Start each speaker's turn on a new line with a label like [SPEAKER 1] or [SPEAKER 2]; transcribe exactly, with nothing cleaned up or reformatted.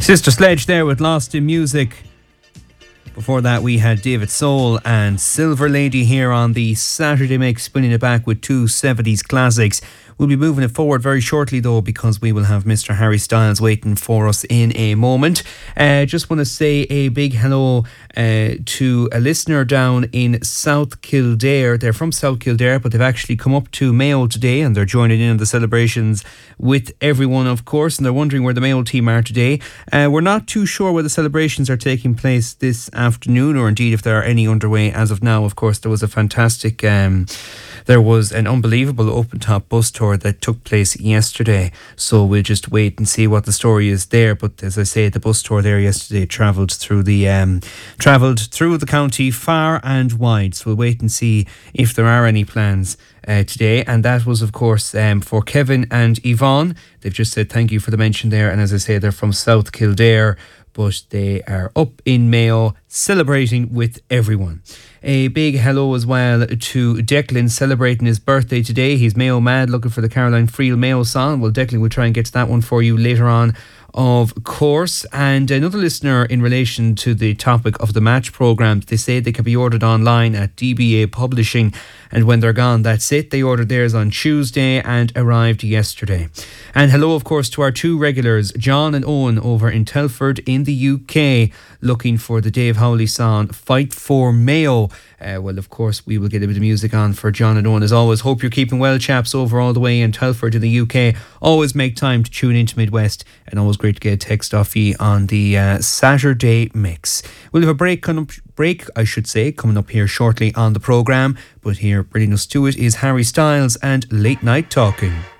[SPEAKER 1] Sister Sledge there with Lost in Music. Before that we had David Soul and Silver Lady here on the Saturday Mix, spinning it back with two seventies classics. We'll be moving it forward very shortly though, because we will have Mister Harry Styles waiting for us in a moment. Uh, just want to say a big hello uh, to a listener down in South Kildare. They're from South Kildare, but they've actually come up to Mayo today and they're joining in on the celebrations with everyone, of course, and they're wondering where the Mayo team are today. Uh, we're not too sure where the celebrations are taking place this afternoon, or indeed if there are any underway as of now. Of course, there was a fantastic... Um, There was an unbelievable open-top bus tour that took place yesterday, so we'll just wait and see what the story is there. But as I say, the bus tour there yesterday travelled through the um, travelled through the county far and wide. So we'll wait and see if there are any plans uh, today. And that was, of course, um, for Kevin and Yvonne. They've just said thank you for the mention there. And as I say, they're from South Kildare, but they are up in Mayo celebrating with everyone. A big hello as well to Declan, celebrating his birthday today. He's Mayo mad, looking for the Caroline Friel Mayo song. Well, Declan, we'll try and get to that one for you later on, of course. And another listener in relation to the topic of the match programmes, they say they can be ordered online at D B A Publishing, and when they're gone, that's it. They ordered theirs on Tuesday and arrived yesterday. And hello, of course, to our two regulars, John and Owen over in Telford in the U K, looking for the Dave Howley song Fight for Mayo. Uh, well, of course, we will get a bit of music on for John and Owen as always. Hope you're keeping well, chaps, over all the way in Telford in the U K. Always make time to tune into Midwest, and always great to get a text off you on the uh, Saturday Mix. We'll have a break, coming up, break, I should say, coming up here shortly on the programme. But here, bringing us to it, is Harry Styles and Late Night Talking.